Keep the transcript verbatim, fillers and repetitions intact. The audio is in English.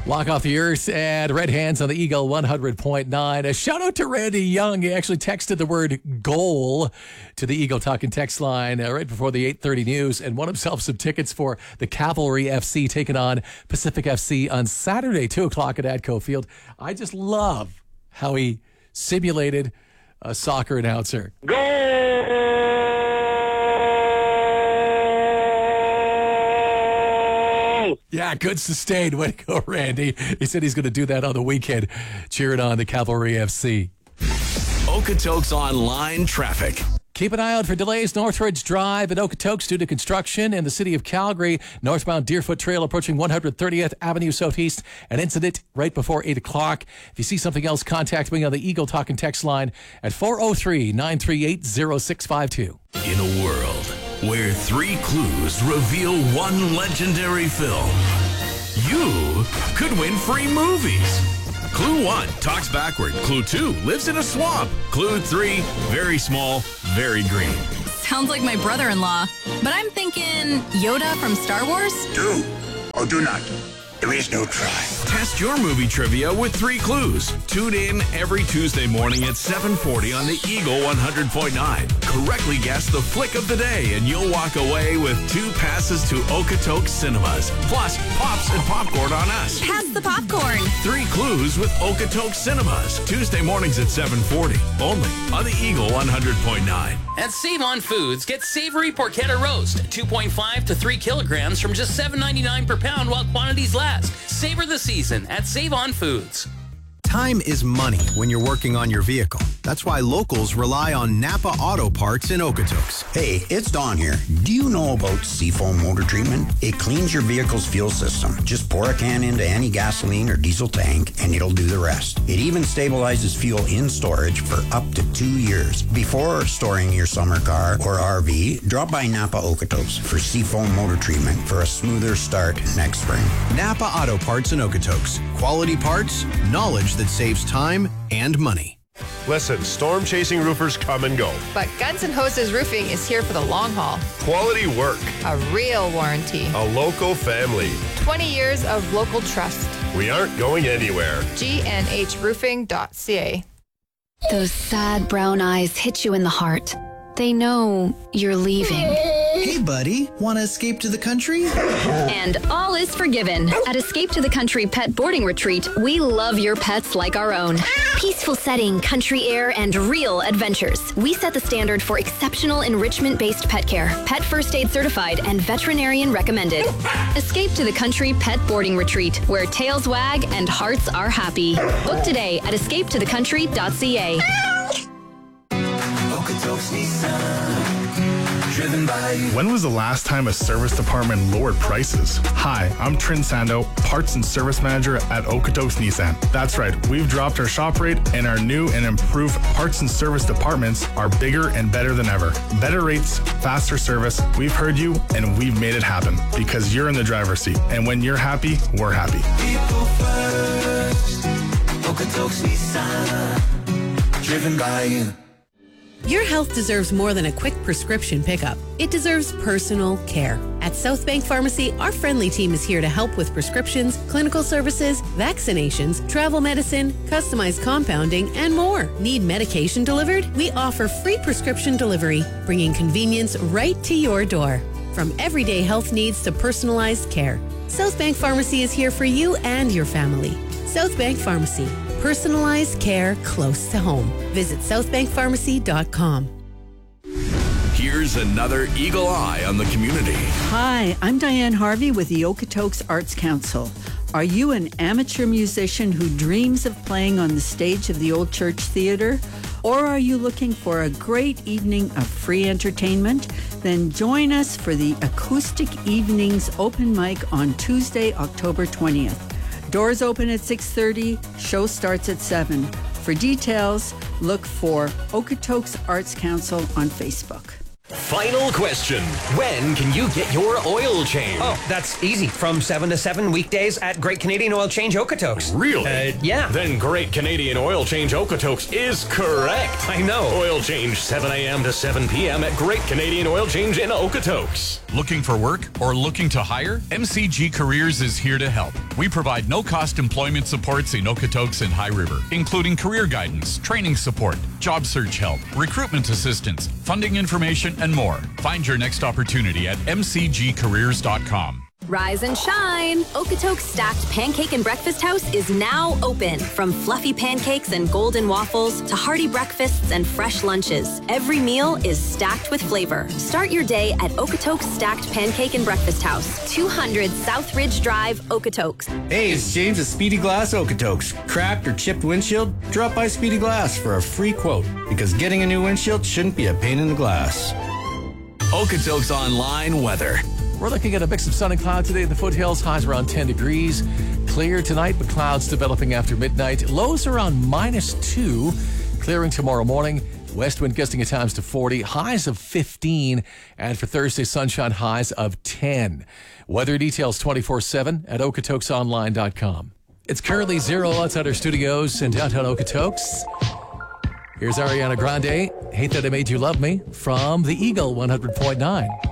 Walk Off the Earth and Red Hands on the Eagle one hundred point nine. A shout out to Randy Young. He actually texted the word goal to the Eagle Talking text line uh, right before the eight thirty news and won himself some tickets for the Cavalry F C taking on Pacific F C on Saturday, two o'clock at Adco Field. I just love how he simulated a soccer announcer. Goal! Yeah, good sustained. Way to go, Randy. He said he's going to do that on the weekend, cheering on the Cavalry F C. Okotoks Online Traffic. Keep an eye out for delays. Northridge Drive at Okotoks due to construction in the city of Calgary. Northbound Deerfoot Trail approaching one hundred thirtieth Avenue Southeast. An incident right before eight o'clock. If you see something else, contact me on the Eagle Talking text line at four oh three, nine three eight, oh six five two. In a world where three clues reveal one legendary film, you could win free movies. Clue one, talks backward. Clue two, lives in a swamp. Clue three, very small, very green. Sounds like my brother-in-law. But I'm thinking Yoda from Star Wars? Do or do not. There is no try. Test your movie trivia with three clues. Tune in every Tuesday morning at seven forty on the Eagle one hundred point nine. Correctly guess the flick of the day and you'll walk away with two passes to Okotoks Cinemas. Plus, pops and popcorn on us. Pass the popcorn. Three clues with Okotoks Cinemas. Tuesday mornings at seven forty. Only on the Eagle one hundred point nine. At Save On Foods, get savory porchetta roast, two point five to three kilograms from just seven ninety-nine per pound while quantities last. Savor the season at Save On Foods. Time is money when you're working on your vehicle. That's why locals rely on Napa Auto Parts in Okotoks. Hey, it's Don here. Do you know about Seafoam Motor Treatment? It cleans your vehicle's fuel system. Just pour a can into any gasoline or diesel tank and it'll do the rest. It even stabilizes fuel in storage for up to two years. Before storing your summer car or R V, drop by Napa Okotoks for Seafoam Motor Treatment for a smoother start next spring. Napa Auto Parts in Okotoks. Quality parts, knowledge that saves time and money. Listen, storm-chasing roofers come and go. But Guns N' Hoses Roofing is here for the long haul. Quality work. A real warranty. A local family. twenty years of local trust. We aren't going anywhere. G N H roofing dot C A. Those sad brown eyes hit you in the heart. They know you're leaving. Hey, buddy, want to escape to the country? And all is forgiven. At Escape to the Country Pet Boarding Retreat, we love your pets like our own. Peaceful setting, country air, and real adventures. We set the standard for exceptional enrichment-based pet care, pet first aid certified, and veterinarian recommended. Escape to the Country Pet Boarding Retreat, where tails wag and hearts are happy. Book today at escape to the country dot C A. When was the last time a service department lowered prices? Hi, I'm Trin Sando, Parts and Service Manager at Okotoks Nissan. That's right, we've dropped our shop rate and our new and improved parts and service departments are bigger and better than ever. Better rates, faster service, we've heard you and we've made it happen because you're in the driver's seat. And when you're happy, we're happy. People first, Okotoks Nissan, driven by you. Your health deserves more than a quick prescription pickup. It deserves personal care. At South Bank Pharmacy, our friendly team is here to help with prescriptions, clinical services, vaccinations, travel medicine, customized compounding, and more. Need medication delivered? We offer free prescription delivery, bringing convenience right to your door. From everyday health needs to personalized care, South Bank Pharmacy is here for you and your family. South Bank Pharmacy. Personalized care close to home. Visit south bank pharmacy dot com. Here's another Eagle Eye on the community. Hi, I'm Diane Harvey with the Okotoks Arts Council. Are you an amateur musician who dreams of playing on the stage of the Old Church Theatre? Or are you looking for a great evening of free entertainment? Then join us for the Acoustic Evenings open mic on Tuesday, October twentieth. Doors open at six thirty, show starts at seven. For details, look for Okotoks Arts Council on Facebook. Final question. When can you get your oil change? Oh, that's easy. From seven to seven weekdays at Great Canadian Oil Change Okotoks. Really? Uh, yeah. Then Great Canadian Oil Change Okotoks is correct. I know. Oil change seven a.m. to seven p.m. at Great Canadian Oil Change in Okotoks. Looking for work or looking to hire? M C G Careers is here to help. We provide no-cost employment supports in Okotoks and High River, including career guidance, training support, job search help, recruitment assistance, funding information, and more. Find your next opportunity at m c g careers dot com. Rise and shine! Okotoks Stacked Pancake and Breakfast House is now open. From fluffy pancakes and golden waffles to hearty breakfasts and fresh lunches, every meal is stacked with flavor. Start your day at Okotoks Stacked Pancake and Breakfast House, two hundred South Ridge Drive, Okotoks. Hey, it's James at Speedy Glass Okotoks. Cracked or chipped windshield? Drop by Speedy Glass for a free quote, because getting a new windshield shouldn't be a pain in the glass. Okotoks Online weather. We're looking at a mix of sun and cloud today in the foothills. Highs around ten degrees. Clear tonight, but clouds developing after midnight. Lows around minus two. Clearing tomorrow morning. West wind gusting at times to forty. Highs of fifteen. And for Thursday, sunshine highs of ten. Weather details twenty-four seven at okotoks online dot com. It's currently zero outside our studios in downtown Okotoks. Here's Ariana Grande. Hate That I Made You Love Me from the Eagle one hundred point nine.